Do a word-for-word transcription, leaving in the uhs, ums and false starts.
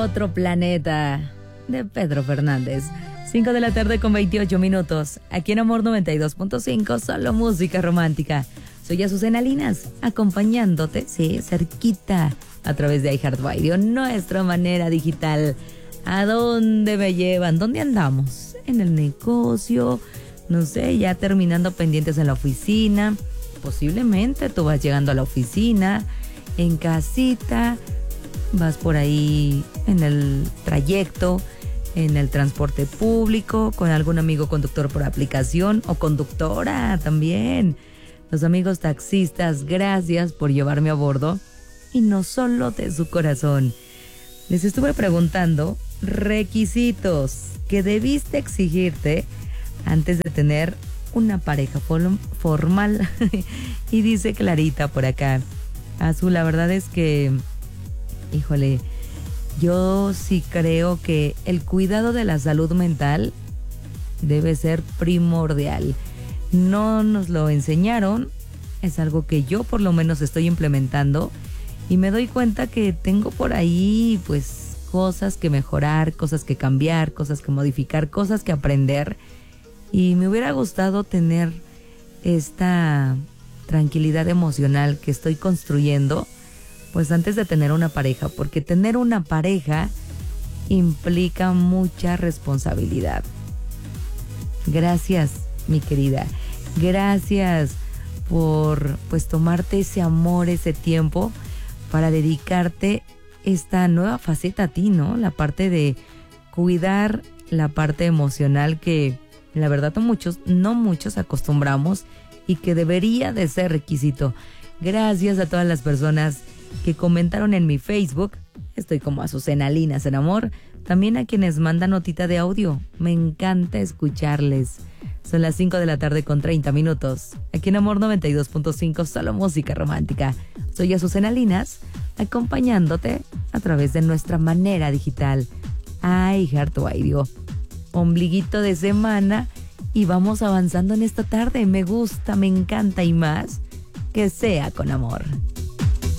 Otro planeta, de Pedro Fernández. cinco de la tarde con veintiocho minutos. Aquí en Amor noventa y dos punto cinco, solo música romántica. Soy Azucena Linas, acompañándote, sí, cerquita, a través de iHeartRadio, nuestra manera digital. ¿A dónde me llevan? ¿Dónde andamos? ¿En el negocio? No sé, ya terminando pendientes en la oficina. Posiblemente tú vas llegando a la oficina, en casita, vas por ahí en el trayecto, en el transporte público, con algún amigo conductor por aplicación o conductora también. Los amigos taxistas, gracias por llevarme a bordo, y no solo de su corazón. Les estuve preguntando requisitos que debiste exigirte antes de tener una pareja formal. Y dice Clarita por acá: Azul, la verdad es que, híjole, yo sí creo que el cuidado de la salud mental debe ser primordial. No nos lo enseñaron, es algo que yo por lo menos estoy implementando, y me doy cuenta que tengo por ahí pues cosas que mejorar, cosas que cambiar, cosas que modificar, cosas que aprender, y me hubiera gustado tener esta tranquilidad emocional que estoy construyendo pues antes de tener una pareja, porque tener una pareja implica mucha responsabilidad. Gracias, mi querida. Gracias por pues tomarte ese amor, ese tiempo para dedicarte esta nueva faceta a ti, ¿no? La parte de cuidar la parte emocional que la verdad no muchos, no muchos acostumbramos y que debería de ser requisito. Gracias a todas las personas que comentaron en mi Facebook. Estoy como Azucena Linas en Amor. También a quienes mandan notita de audio. Me encanta escucharles. Son las cinco de la tarde con treinta minutos. Aquí en Amor noventa y dos punto cinco, solo música romántica. Soy Azucena Linas, acompañándote a través de nuestra manera digital. iHeartRadio. Ombliguito de semana y vamos avanzando en esta tarde. Me gusta, me encanta, y más que sea con amor.